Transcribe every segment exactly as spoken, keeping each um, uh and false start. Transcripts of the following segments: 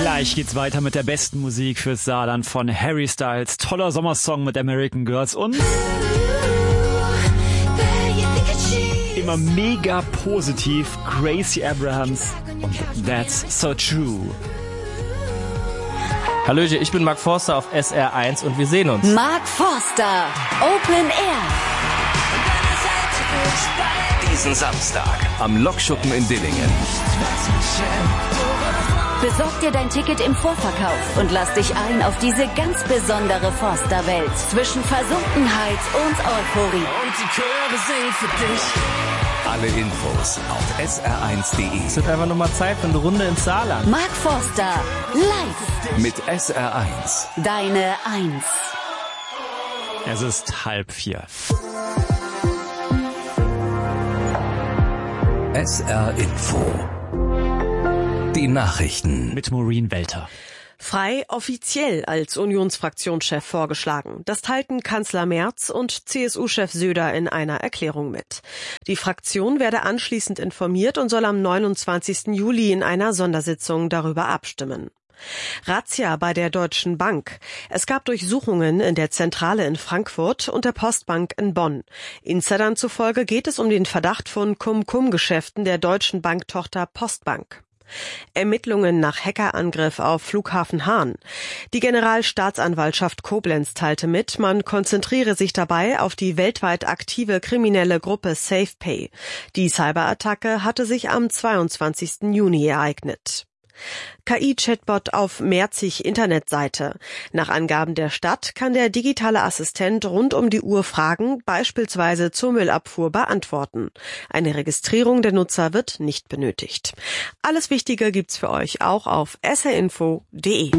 Gleich geht's weiter mit der besten Musik fürs Saarland von Harry Styles. Toller Sommersong mit American Girls und immer mega positiv Gracie Abrahams und That's So True. Hallöchen, ich bin Mark Forster auf S R eins und wir sehen uns. Mark Forster, Open Air. Diesen Samstag am Lokschuppen in Dillingen. Besorg dir dein Ticket im Vorverkauf und lass dich ein auf diese ganz besondere Forster-Welt zwischen Versunkenheit und Euphorie. Und die Chöre singen für dich. Alle Infos auf S R eins Punkt de. Es wird einfach nur mal Zeit für eine Runde ins Saarland. Mark Forster, live. Mit S R eins. Deine Eins. Es ist halb vier. S R Info. Die Nachrichten. Mit Maureen Welter. Frei offiziell als Unionsfraktionschef vorgeschlagen. Das teilten Kanzler Merz und C S U-Chef Söder in einer Erklärung mit. Die Fraktion werde anschließend informiert und soll am neunundzwanzigsten Juli in einer Sondersitzung darüber abstimmen. Razzia bei der Deutschen Bank. Es gab Durchsuchungen in der Zentrale in Frankfurt und der Postbank in Bonn. Insidern zufolge geht es um den Verdacht von Cum-Cum-Geschäften der Deutschen Banktochter Postbank. Ermittlungen nach Hackerangriff auf Flughafen Hahn. Die Generalstaatsanwaltschaft Koblenz teilte mit, man konzentriere sich dabei auf die weltweit aktive kriminelle Gruppe SafePay. Die Cyberattacke hatte sich am zweiundzwanzigsten Juni ereignet. K I-Chatbot auf Merzig Internetseite. Nach Angaben der Stadt kann der digitale Assistent rund um die Uhr Fragen, beispielsweise zur Müllabfuhr, beantworten. Eine Registrierung der Nutzer wird nicht benötigt. Alles Wichtige gibt's für euch auch auf s r info punkt de.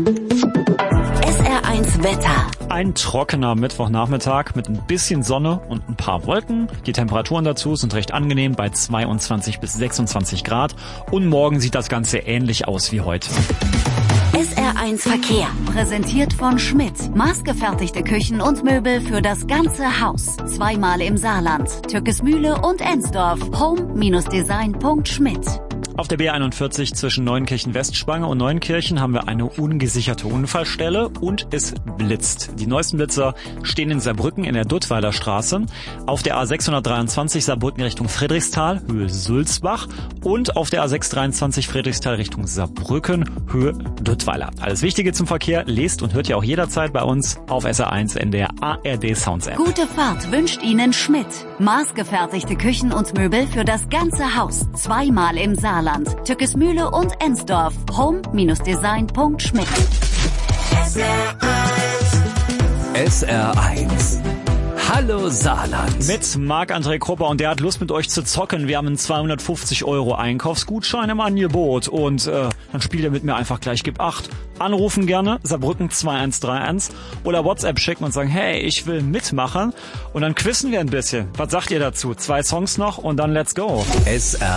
S R eins Wetter. Ein trockener Mittwochnachmittag mit ein bisschen Sonne und ein paar Wolken. Die Temperaturen dazu sind recht angenehm bei zweiundzwanzig bis sechsundzwanzig Grad. Und morgen sieht das Ganze ähnlich aus wie heute. S R eins Verkehr. Präsentiert von Schmidt. Maßgefertigte Küchen und Möbel für das ganze Haus. Zweimal im Saarland. Türkesmühle und Ensdorf. home Design Punkt schmidt. Auf der B einundvierzig zwischen Neunkirchen-Westspange und Neunkirchen haben wir eine ungesicherte Unfallstelle und es blitzt. Die neuesten Blitzer stehen in Saarbrücken in der Duttweiler Straße, auf der A sechshundertdreiundzwanzig Saarbrücken Richtung Friedrichsthal, Höhe Sulzbach und auf der A sechshundertdreiundzwanzig Friedrichsthal Richtung Saarbrücken, Höhe Duttweiler. Alles Wichtige zum Verkehr lest und hört ihr auch jederzeit bei uns auf S R eins in der A R D Sounds App. Gute Fahrt wünscht Ihnen Schmidt. Maßgefertigte Küchen und Möbel für das ganze Haus. Zweimal im Saarland. Türkesmühle und Ensdorf. home Design Punkt schmidt. S R eins. Hallo Saarland. Mit Marc-André Krupper und der hat Lust mit euch zu zocken. Wir haben einen zweihundertfünfzig Euro Einkaufsgutschein im Angebot und äh, dann spielt ihr mit mir einfach gleich, gib acht. Anrufen gerne, Saarbrücken zwei eins drei eins oder WhatsApp schicken und sagen, hey, ich will mitmachen und dann quizzen wir ein bisschen. Was sagt ihr dazu? Zwei Songs noch und dann let's go. S R